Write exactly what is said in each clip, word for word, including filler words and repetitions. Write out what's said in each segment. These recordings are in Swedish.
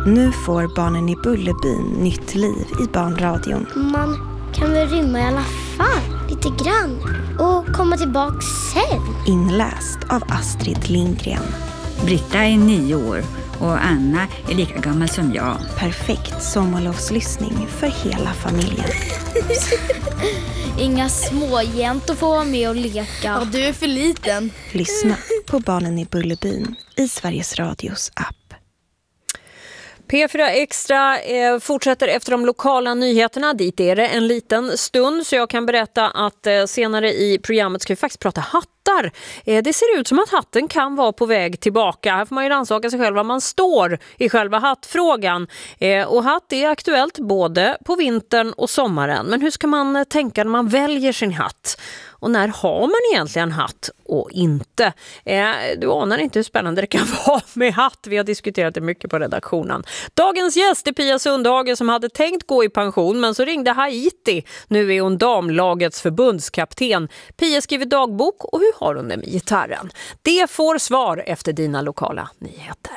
Nu får Barnen i Bullerbyn nytt liv i barnradion. Man kan väl rymma i alla fall, lite grann. Och komma tillbaka sen. Inläst av Astrid Lindgren. Britta är nio år och Anna är lika gammal som jag. Perfekt sommarlovslyssning för hela familjen. Inga småjäntor får vara med och leka. Ja, du är för liten. Lyssna på Barnen i Bullerbyn i Sveriges Radios app. P fyra Extra eh, fortsätter efter de lokala nyheterna. Dit är det en liten stund, så jag kan berätta att eh, senare i programmet ska vi faktiskt prata hattar. Eh, det ser ut som att hatten kan vara på väg tillbaka. Här får man ju rannsaka sig själv var man står i själva hattfrågan. Eh, och hatt är aktuellt både på vintern och sommaren. Men hur ska man tänka när man väljer sin hatt? Och när har man egentligen hatt och inte? Eh, du anar inte hur spännande det kan vara med hatt. Vi har diskuterat det mycket på redaktionen. Dagens gäst är Pia Sundhage som hade tänkt gå i pension, men så ringde Haiti. Nu är hon damlagets förbundskapten. Pia skriver dagbok, och hur har hon det med gitarren? Det får svar efter dina lokala nyheter.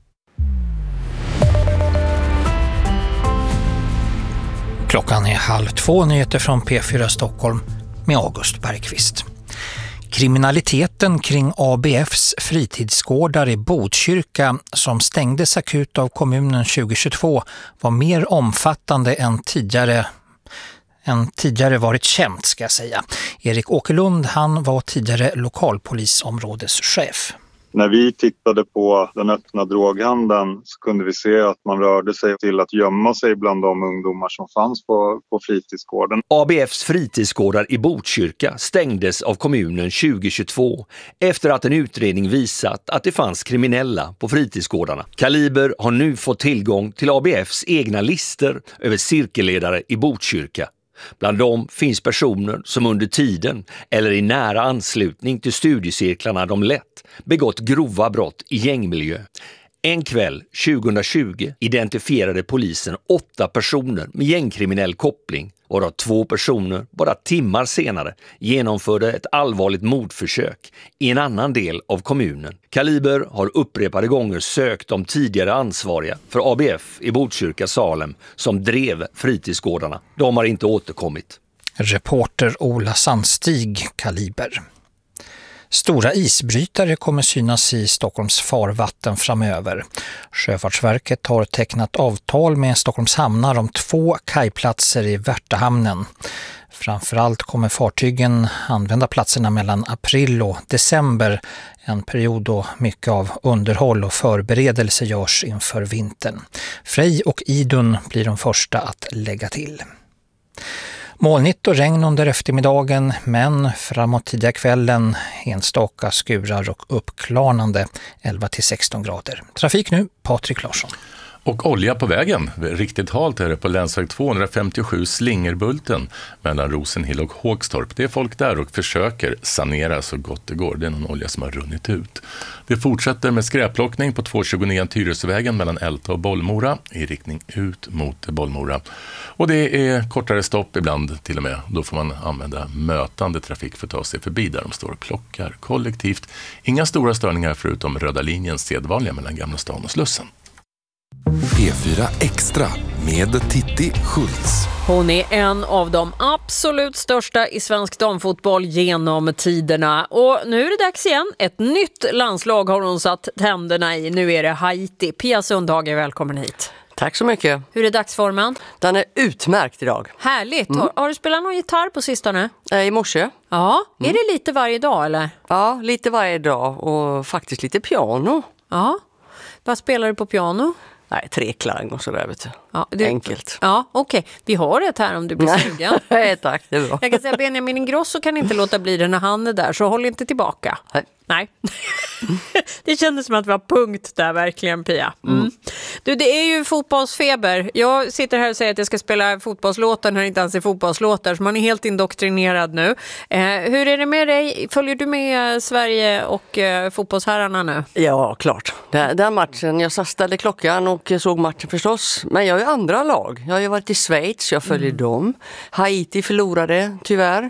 Klockan är halv två, nyheter från P fyra Stockholm med August Bergqvist. Kriminaliteten kring A B F:s fritidsgårdar i Botkyrka som stängdes akut av kommunen tjugohundratjugotvå var mer omfattande än tidigare, än tidigare varit känt, ska jag säga. Erik Åkerlund, han var tidigare lokalpolisområdeschef. När vi tittade på den öppna droghandeln så kunde vi se att man rörde sig till att gömma sig bland de ungdomar som fanns på, på fritidsgården. A B F:s fritidsgårdar i Botkyrka stängdes av kommunen tjugohundratjugotvå efter att en utredning visat att det fanns kriminella på fritidsgårdarna. Kaliber har nu fått tillgång till A B F:s egna lister över cirkelledare i Botkyrka. Bland dem finns personer som under tiden eller i nära anslutning till studiecirklarna de lett begått grova brott i gängmiljö. En kväll tjugohundratjugo identifierade polisen åtta personer med gängkriminell koppling, varav två personer bara timmar senare genomförde ett allvarligt mordförsök i en annan del av kommunen. Kaliber har upprepade gånger sökt de tidigare ansvariga för A B F i Botkyrka Salem som drev fritidsgårdarna. De har inte återkommit. Reporter Ola Sandstig, Kaliber. Stora isbrytare kommer synas i Stockholms farvatten framöver. Sjöfartsverket har tecknat avtal med Stockholms hamnar om två kajplatser i Värtahamnen. Framförallt kommer fartygen använda platserna mellan april och december, en period då mycket av underhåll och förberedelse görs inför vintern. Frej och Idun blir de första att lägga till. Molnigt och regn under eftermiddagen, men framåt tidiga kvällen enstaka skurar och uppklarnande elva till sexton grader. Trafik nu, Patrik Larsson. Och olja på vägen. Riktigt halt är det på länsväg tvåhundrafemtiosju Slingerbulten mellan Rosenhill och Hågstorp. Det är folk där och försöker sanera så gott det går. Det är någon olja som har runnit ut. Det fortsätter med skräpplockning på tvåhundratjugonio Tyresövägen mellan Älta och Bollmora i riktning ut mot Bollmora. Och det är kortare stopp ibland till och med. Då får man använda mötande trafik för att ta sig förbi där de står och plockar kollektivt. Inga stora störningar förutom röda linjens sedvanliga mellan Gamla stan och Slussen. P fyra Extra med Titti Schultz. Hon är en av de absolut största i svensk damfotboll genom tiderna. Och nu är det dags igen. Ett nytt landslag har hon satt tänderna i. Nu är det Haiti. Pia Sundhage, välkommen hit. Tack så mycket. Hur är dagsformen? Den är utmärkt idag. Härligt. Mm. Har, har du spelat någon gitarr på sistone? Äh, I morse. Ja, mm. Är det lite varje dag eller? Ja, lite varje dag och faktiskt lite piano. Ja, vad spelar du på piano? Nej, treklang och sådär, vet du. Ja, det, enkelt. Ja, okej. Okay. Vi har ett här om du blir sugen. Nej, tack, det är bra. Jag kan säga Benjamin Ingrosso kan inte låta bli det när han är där, så håll inte tillbaka. Nej. Nej. Det kändes som att det var punkt där verkligen, Pia. Mm. Mm. Du, det är ju fotbollsfeber. Jag sitter här och säger att jag ska spela fotbollslåtar när det inte ens är fotbollslåtar, så man är helt indoktrinerad nu. Eh, hur är det med dig? Följer du med Sverige och eh, fotbollsherrarna nu? Ja, klart. Den, den matchen, jag ställde klockan och såg matchen förstås. Men jag är andra lag. Jag har ju varit i Schweiz, jag följer mm. dem. Haiti förlorade, tyvärr.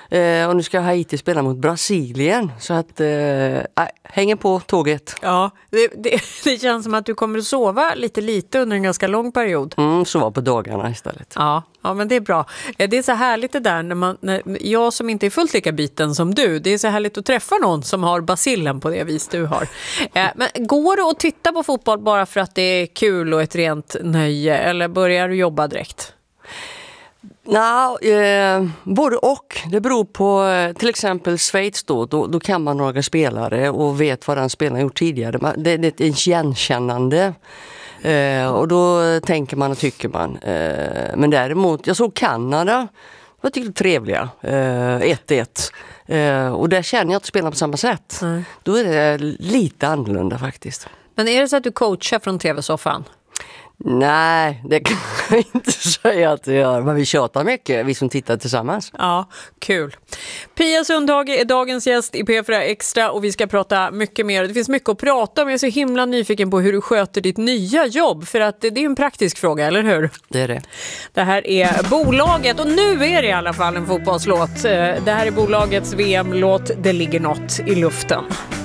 Eh, och nu ska Haiti spela mot Brasilien. Så att, eh, hänger på tåget. Ja, det, det, det känns som att du kommer att sova lite lite under en ganska lång period. Mm, sova på dagarna istället. Ja, ja, men det är bra. Det är så härligt det där när man, när jag som inte är fullt lika biten som du, det är så härligt att träffa någon som har bacillen på det vis du har. Men går det att titta på fotboll bara för att det är kul och ett rent nöje, eller börjar du jobba direkt? Nå, eh, både och. Det beror på eh, till exempel Schweiz då, då. Då kan man några spelare och vet vad den spelaren gjort tidigare. Det, det är ett igenkännande. Eh, och då tänker man och tycker man. Eh, men däremot, jag såg Kanada. Det var tyckte trevliga. Eh, ett ett. Eh, och där känner jag att spelar på samma sätt. Mm. Då är det lite annorlunda faktiskt. Men är det så att du coachar från tv-soffan? Nej, det kan jag inte säga att vi gör. Men vi tjatar mycket, vi som tittar tillsammans. Ja, kul. Pia Sundhage är dagens gäst i P fyra Extra och vi ska prata mycket mer. Det finns mycket att prata om. Jag är så himla nyfiken på hur du sköter ditt nya jobb. För att det är en praktisk fråga, eller hur? Det är det. Det här är bolaget och nu är det i alla fall en fotbollslåt. Det här är bolagets V M-låt Det ligger något i luften.